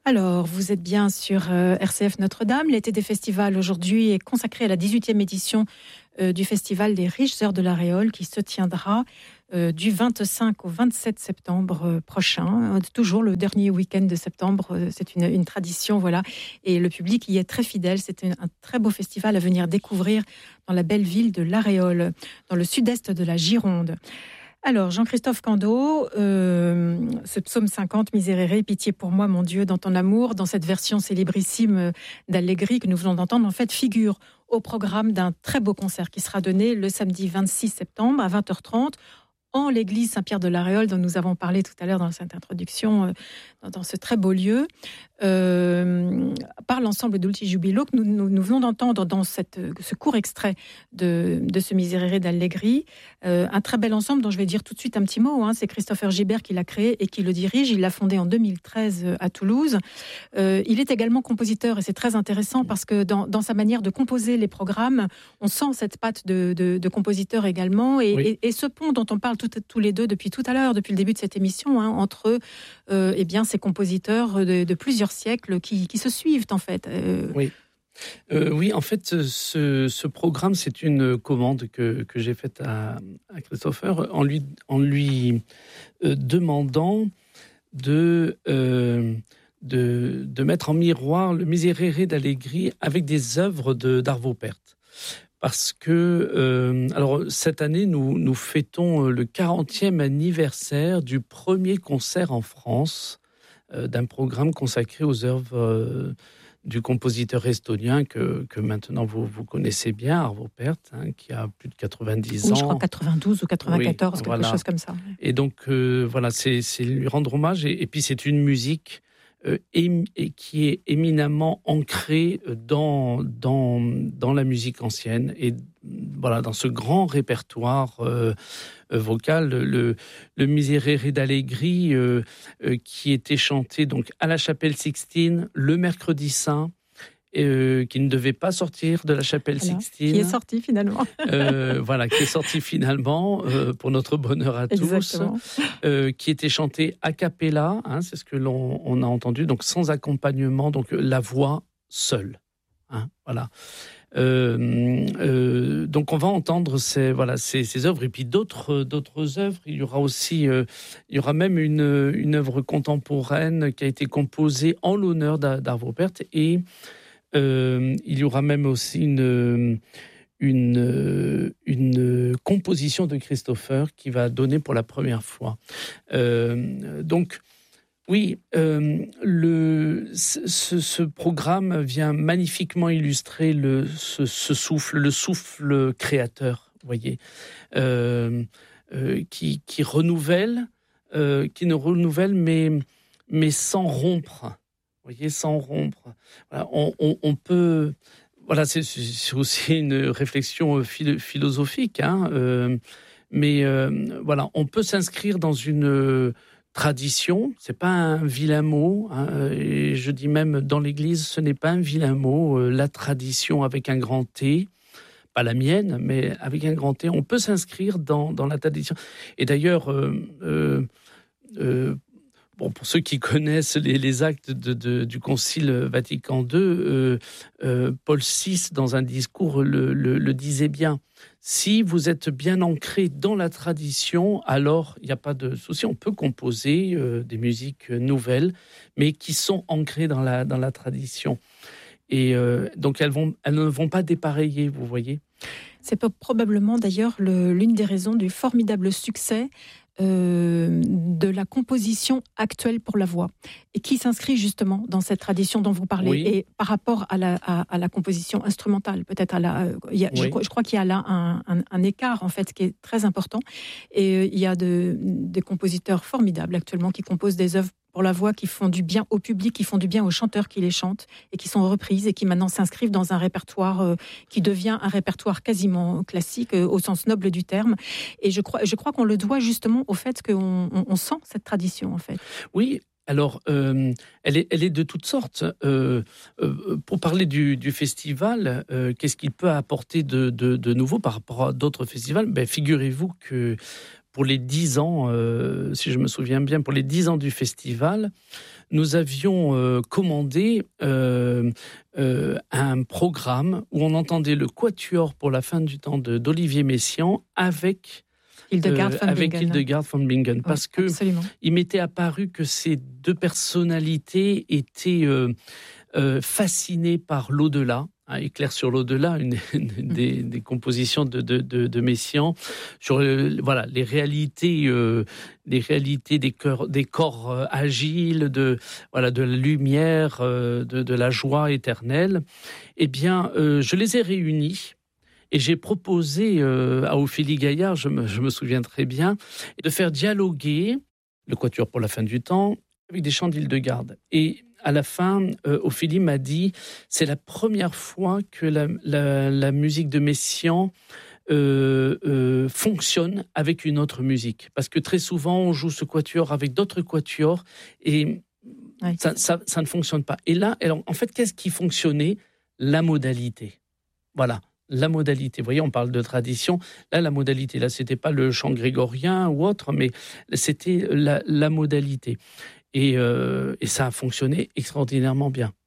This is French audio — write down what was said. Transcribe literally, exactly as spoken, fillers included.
Alors, vous êtes bien sur euh, R C F Notre-Dame. L'été des festivals aujourd'hui est consacré à la dix-huitième édition euh, du Festival des Riches Heures de la Réole qui se tiendra euh, du vingt-cinq au vingt-sept septembre euh, prochain. Euh, toujours le dernier week-end de septembre, euh, c'est une, une tradition, voilà. Et le public y est très fidèle. C'est un, un très beau festival à venir découvrir dans la belle ville de La Réole, dans le sud-est de la Gironde. Alors, Jean-Christophe Candeau, euh, ce psaume cinquante, Miserere, pitié pour moi, mon Dieu, dans ton amour, dans cette version célébrissime d'Allegri que nous venons d'entendre, en fait, figure au programme d'un très beau concert qui sera donné le samedi vingt-six septembre à vingt heures trente en l'église Saint-Pierre de la Réole, dont nous avons parlé tout à l'heure dans cette introduction, euh, dans, dans ce très beau lieu, euh, par l'ensemble d'Ulti Jubilo que nous, nous, nous venons d'entendre dans cette, ce court extrait de, de ce Miserere d'Allegri. Euh, un très bel ensemble dont je vais dire tout de suite un petit mot. Hein, c'est Christopher Gibert qui l'a créé et qui le dirige. Il l'a fondé en deux mille treize à Toulouse. Euh, il est également compositeur et c'est très intéressant parce que dans, dans sa manière de composer les programmes, on sent cette patte de, de, de compositeur également et, oui. et, et ce pont dont on parle tout, tous les deux depuis tout à l'heure, depuis le début de cette émission, hein, entre euh, eh bien, ces compositeurs de, de plusieurs siècles qui, qui se suivent en fait. Euh, oui. Euh, oui, en fait, ce, ce programme, c'est une commande que, que j'ai faite à, à Christopher en lui, en lui euh, demandant de, euh, de, de mettre en miroir le Miserere d'Allegri avec des œuvres de, d'Arvo Pärt. Parce que, euh, alors cette année, nous, nous fêtons le quarantième anniversaire du premier concert en France euh, d'un programme consacré aux œuvres euh, du compositeur estonien que, que maintenant vous, vous connaissez bien, Arvo Pärt, hein, qui a plus de quatre-vingt-dix oui, ans. Je crois quatre-vingt-douze ou quatre-vingt-quatorze, oui, quelque voilà. chose comme ça. Et donc, euh, voilà, c'est, c'est lui rendre hommage. Et, et puis, c'est une musique euh, ém- et qui est éminemment ancrée dans, dans, dans la musique ancienne. Et voilà, dans ce grand répertoire euh, vocal, le, le Miserere d'Allegri, euh, euh, qui était chanté donc, à la Chapelle Sixtine, le mercredi saint, Euh, qui ne devait pas sortir de la Chapelle voilà, Sixtine. Qui est sorti finalement. euh, voilà, qui est sorti finalement, euh, pour notre bonheur à Exactement. tous. Euh, qui était chanté a cappella, hein, c'est ce que l'on on a entendu, donc sans accompagnement, donc la voix seule. Hein, voilà. Euh, euh, donc on va entendre ces, voilà, ces, ces œuvres et puis d'autres, d'autres œuvres. Il y aura aussi, euh, il y aura même une, une œuvre contemporaine qui a été composée en l'honneur d'Arvo Pärt et Euh, il y aura même aussi une, une, une composition de Christopher qui va donner pour la première fois. Euh, donc, oui, euh, le, ce, ce programme vient magnifiquement illustrer le, ce, ce souffle, le souffle créateur, vous voyez, euh, euh, qui, qui renouvelle, euh, qui ne renouvelle, mais, mais sans rompre. Vous voyez, sans rompre. Voilà, on, on, on peut. Voilà, c'est, c'est aussi une réflexion philosophique, hein, euh, mais euh, voilà, on peut s'inscrire dans une tradition. C'est pas un vilain mot, hein, et je dis même dans l'Église, ce n'est pas un vilain mot. Euh, la tradition avec un grand T, pas la mienne, mais avec un grand T, on peut s'inscrire dans dans la tradition. Et d'ailleurs. Euh, euh, euh, Bon, pour ceux qui connaissent les, les actes de, de, du Concile Vatican deux, euh, euh, Paul six, dans un discours, le, le, le disait bien. Si vous êtes bien ancré dans la tradition, alors il n'y a pas de souci. On peut composer euh, des musiques nouvelles, mais qui sont ancrées dans la, dans la tradition. Et euh, donc, elles, vont, elles ne vont pas dépareiller, vous voyez. C'est probablement d'ailleurs le, l'une des raisons du formidable succès Euh, de la composition actuelle pour la voix et qui s'inscrit justement dans cette tradition dont vous parlez oui. et par rapport à la, à, à la composition instrumentale peut-être à la, euh, y a, oui. je, je crois qu'il y a là un, un, un écart en fait qui est très important et euh, il y a de, des compositeurs formidables actuellement qui composent des œuvres pour la voix qui font du bien au public, qui font du bien aux chanteurs qui les chantent et qui sont reprises et qui maintenant s'inscrivent dans un répertoire euh, qui devient un répertoire quasiment classique euh, au sens noble du terme. Et je crois, je crois qu'on le doit justement au fait qu'on on, on sent cette tradition en fait. Oui. Alors, euh, elle, est, elle est de toutes sortes. Euh, euh, pour parler du, du festival, euh, qu'est-ce qu'il peut apporter de, de, de nouveau par rapport à d'autres festivals ? Ben, figurez-vous que pour les dix ans, euh, si je me souviens bien, pour les dix ans du festival, nous avions euh, commandé euh, euh, un programme où on entendait le quatuor pour la fin du temps de, d'Olivier Messiaen avec Hildegard euh, von avec Bingen. Hildegard von Bingen, parce Oui, que absolument. il m'était apparu que ces deux personnalités étaient euh, euh, fascinées par l'au-delà. Hein, Éclair sur l'au-delà, une, une des, des compositions de, de, de, de Messiaen, sur euh, voilà, les réalités, euh, les réalités des, cœurs, des corps euh, agiles, de, voilà, de la lumière, euh, de, de la joie éternelle. Eh bien, euh, je les ai réunis. Et j'ai proposé euh, à Ophélie Gaillard, je me, je me souviens très bien, de faire dialoguer le quatuor pour la fin du temps avec des chants d'Hildegard. Et à la fin, euh, Ophélie m'a dit, c'est la première fois que la, la, la musique de Messiaen euh, euh, fonctionne avec une autre musique. Parce que très souvent, on joue ce quatuor avec d'autres quatuors et Oui. ça, ça, ça ne fonctionne pas. Et là, alors, en fait, qu'est-ce qui fonctionnait ? La modalité. Voilà. La modalité. Vous voyez, on parle de tradition. Là, la modalité, là, c'était pas le chant grégorien ou autre, mais c'était la, la modalité. Et, euh, et ça a fonctionné extraordinairement bien.